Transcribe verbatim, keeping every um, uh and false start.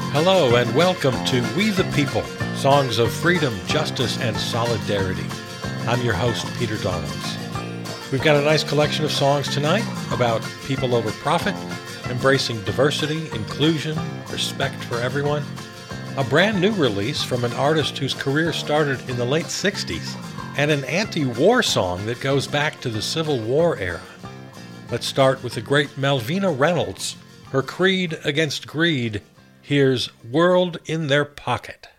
Hello and welcome to We the People, songs of freedom, justice, and solidarity. I'm your host, Peter Dollins. We've got a nice collection of songs tonight about people over profit, embracing diversity, inclusion, respect for everyone. A brand new release from an artist whose career started in the late sixties, and an anti-war song that goes back to the Civil War era. Let's start with the great Malvina Reynolds. Her creed against greed. Here's World in Their Pocket.